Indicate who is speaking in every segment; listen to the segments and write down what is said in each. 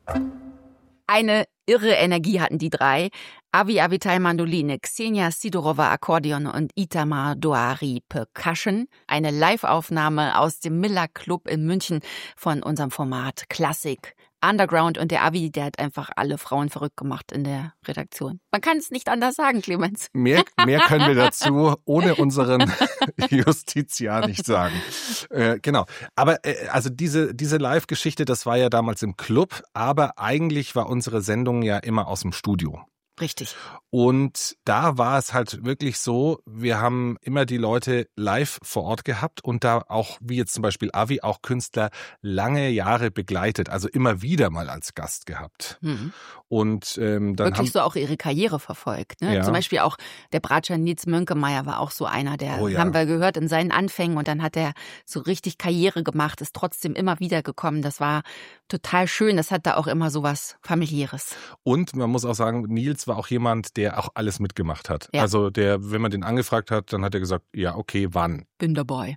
Speaker 1: Eine irre Energie hatten die drei. Avi Avital Mandoline, Xenia Sidorova Akkordeon und Itamar Doari Percussion. Eine Live-Aufnahme aus dem Miller Club in München von unserem Format Klassik Underground. Und der Avi, der hat einfach alle Frauen verrückt gemacht in der Redaktion. Man kann es nicht anders sagen, Clemens.
Speaker 2: Mehr können wir dazu ohne unseren Justiziar nicht sagen. Genau. Aber also diese Live-Geschichte, das war ja damals im Club, aber eigentlich war unsere Sendung ja immer aus dem Studio.
Speaker 1: Richtig.
Speaker 2: Und da war es halt wirklich so, wir haben immer die Leute live vor Ort gehabt und da auch, wie jetzt zum Beispiel Avi, auch Künstler lange Jahre begleitet, also immer wieder mal als Gast gehabt.
Speaker 1: Mhm.
Speaker 2: Und dann
Speaker 1: wirklich so auch ihre Karriere verfolgt. Ne?
Speaker 2: Ja.
Speaker 1: Zum Beispiel auch der Bratscher Nils Mönkemeyer war auch so einer, der haben wir gehört in seinen Anfängen und dann hat er so richtig Karriere gemacht, ist trotzdem immer wieder gekommen. Das war total schön, das hat da auch immer so was Familiäres.
Speaker 2: Und man muss auch sagen, Nils war auch jemand, der auch alles mitgemacht hat.
Speaker 1: Ja.
Speaker 2: Also wenn man den angefragt hat, dann hat er gesagt, ja okay, wann?
Speaker 1: Bin dabei.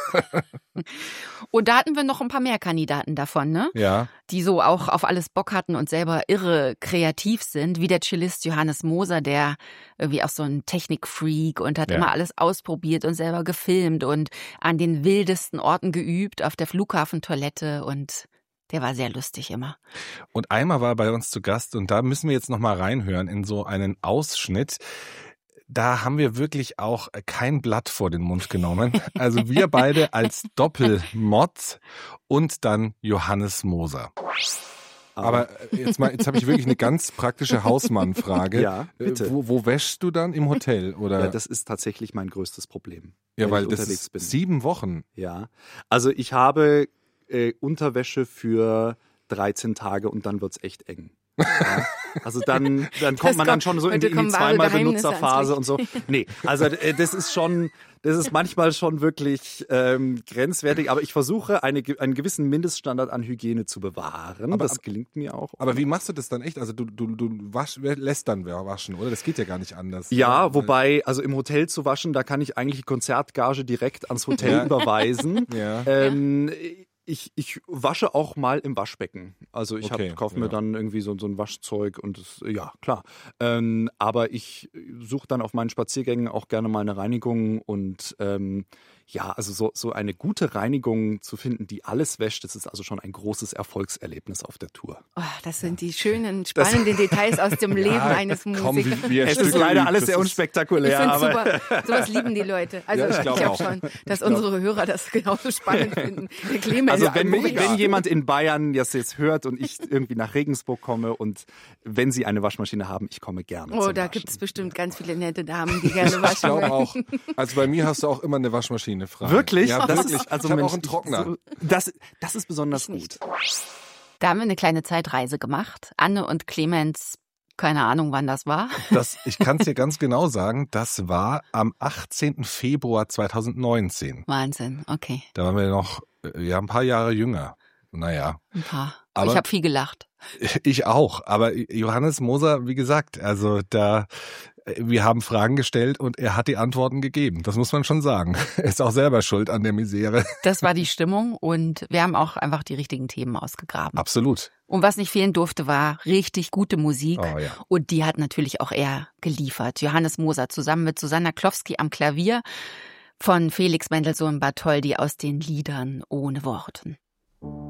Speaker 1: Und da hatten wir noch ein paar mehr Kandidaten davon, ne?
Speaker 2: Ja.
Speaker 1: Die so auch auf alles Bock hatten und selber irre kreativ sind, wie der Cellist Johannes Moser, der irgendwie auch so ein Technikfreak und hat immer alles ausprobiert und selber gefilmt und an den wildesten Orten geübt, auf der Flughafentoilette und der war sehr lustig immer.
Speaker 2: Und einmal war er bei uns zu Gast und da müssen wir jetzt noch mal reinhören in so einen Ausschnitt. Da haben wir wirklich auch kein Blatt vor den Mund genommen. Also wir beide als Doppelmod und dann Johannes Moser. Aber jetzt habe ich wirklich eine ganz praktische Hausmannfrage.
Speaker 3: Ja, bitte.
Speaker 2: Wo wäschst du dann im Hotel? Oder?
Speaker 3: Ja, das ist tatsächlich mein größtes Problem.
Speaker 2: Ja, weil
Speaker 3: ich
Speaker 2: das
Speaker 3: unterwegs
Speaker 2: ist
Speaker 3: bin.
Speaker 2: 7 Wochen.
Speaker 3: Ja, also ich habe Unterwäsche für 13 Tage und dann wird's echt eng. Ja. Also dann kommt man dann schon so in die zweimal Benutzerphase und so. Nee, also das ist manchmal schon wirklich grenzwertig, aber ich versuche einen gewissen Mindeststandard an Hygiene zu bewahren. Das gelingt mir auch.
Speaker 2: Aber wie machst du das dann echt? Also du lässt dann waschen, oder? Das geht ja gar nicht anders.
Speaker 3: Ja, wobei, also im Hotel zu waschen, da kann ich eigentlich die Konzertgage direkt ans Hotel überweisen.
Speaker 2: Ja.
Speaker 3: Ich wasche auch mal im Waschbecken. Also ich kaufe mir dann irgendwie so ein Waschzeug und das, ja, klar. Aber ich suche dann auf meinen Spaziergängen auch gerne mal eine Reinigung und ja, also so eine gute Reinigung zu finden, die alles wäscht, das ist also schon ein großes Erfolgserlebnis auf der Tour.
Speaker 1: Oh, das sind die schönen, spannenden Details aus dem Leben eines Musikers.
Speaker 3: Es ist leider alles sehr unspektakulär.
Speaker 1: Ich finde super. Sowas lieben die Leute. Also
Speaker 2: ja, ich
Speaker 1: glaube schon, dass unsere Hörer das genauso spannend finden. Der Clemens.
Speaker 3: Also wenn jemand in Bayern das jetzt hört und ich irgendwie nach Regensburg komme und wenn sie eine Waschmaschine haben, ich komme gerne
Speaker 1: Oh, da gibt es bestimmt ganz viele nette Damen, die gerne waschen.
Speaker 2: Ich glaube auch. Also bei mir hast du auch immer eine Waschmaschine frei.
Speaker 3: Wirklich?
Speaker 2: Ja,
Speaker 3: das
Speaker 2: wirklich.
Speaker 3: Ist, also
Speaker 2: ich habe auch einen Trockner.
Speaker 3: Das ist besonders gut.
Speaker 1: Da haben wir eine kleine Zeitreise gemacht. Anne und Clemens, keine Ahnung, wann das war.
Speaker 2: Ich kann es dir ganz genau sagen, das war am 18. Februar 2019.
Speaker 1: Wahnsinn, okay.
Speaker 2: Da waren wir noch ein paar Jahre jünger. Naja.
Speaker 1: Ein paar.
Speaker 2: Aber
Speaker 1: ich habe viel gelacht.
Speaker 2: Ich auch. Aber Johannes Moser, wie gesagt, also wir haben Fragen gestellt und er hat die Antworten gegeben. Das muss man schon sagen. Er ist auch selber schuld an der Misere.
Speaker 1: Das war die Stimmung und wir haben auch einfach die richtigen Themen ausgegraben.
Speaker 2: Absolut.
Speaker 1: Und was nicht fehlen durfte, war richtig gute Musik.
Speaker 2: Oh, ja.
Speaker 1: Und die hat natürlich auch er geliefert. Johannes Moser zusammen mit Susanna Klowski am Klavier von Felix Mendelssohn Bartholdy aus den Liedern ohne Worten.